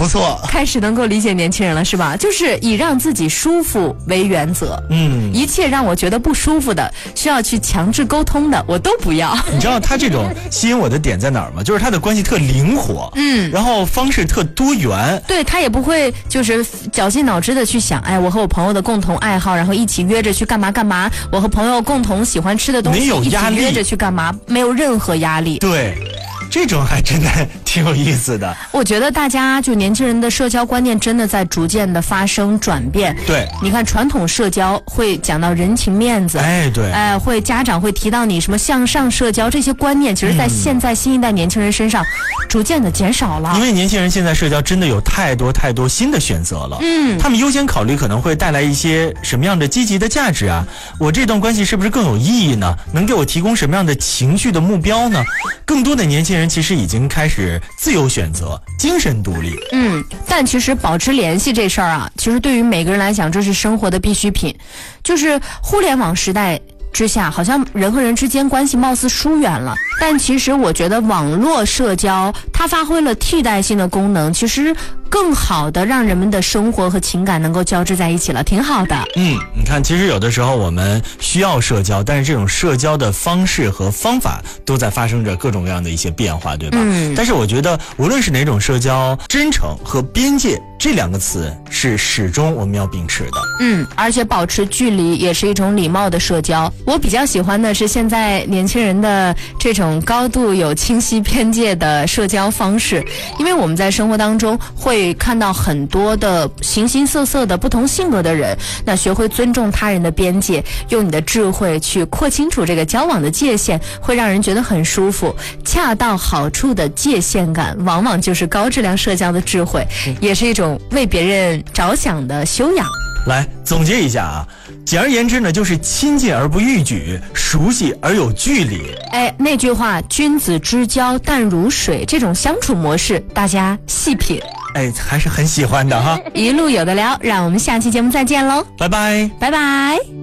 不错， 开始能够理解年轻人了，是吧？就是以让自己舒服为原则。一切让我觉得不舒服的，需要去强制沟通的，我都不要。 你知道他这种吸引我的点在哪儿吗？就是他的关系特灵活，然后方式特多元。 对，他也不会就是绞尽脑汁的去想，哎，我和我朋友的共同爱好，然后一起约着去干嘛干嘛，我和朋友共同喜欢吃的东西， 没有压力， 一起约着去干嘛，没有任何压力。 对。这种还真的挺有意思的。 我觉得大家就年轻人的社交观念真的在逐渐的发生转变。 对， 你看传统社交会讲到人情面子， 对， 会家长会提到你什么向上社交，这些观念其实在现在新一代年轻人身上逐渐的减少了。 因为年轻人现在社交真的有太多新的选择了，他们优先考虑可能会带来一些什么样的积极的价值啊？我这段关系是不是更有意义呢？能给我提供什么样的情绪的目标呢？更多的年轻人其实已经开始自由选择，精神独立。 但其实保持联系这事儿啊，其实对于每个人来讲，这是生活的必需品。就是互联网时代之下，好像人和人之间关系貌似疏远了，但其实我觉得网络社交它发挥了替代性的功能，其实更好的让人们的生活和情感能够交织在一起了，挺好的。 你看，其实有的时候我们需要社交，但是这种社交的方式和方法都在发生着各种各样的一些变化，对吧？但是我觉得无论是哪种社交，真诚和边界这两个词是始终我们要秉持的。 而且保持距离也是一种礼貌的社交。我比较喜欢的是现在年轻人的这种高度有清晰边界的社交方式，因为我们在生活当中会看到很多的形形色色的不同性格的人，那学会尊重他人的边界，用你的智慧去廓清楚这个交往的界限，会让人觉得很舒服。恰到好处的界限感往往就是高质量社交的智慧，也是一种为别人着想的修养。 来总结一下啊，简而言之呢，就是亲近而不逾矩，熟悉而有距离。 那句话君子之交淡如水，这种相处模式大家细品。 还是很喜欢的哈。 一路有的聊，让我们下期节目再见喽， 拜拜， 拜拜。